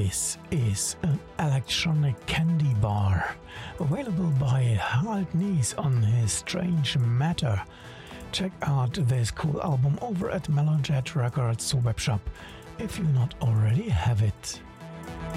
This is an electronic candy bar, available by Hard Knees on his Strange Matter. Check out this cool album over at Mellowjet Records webshop if you not already have it.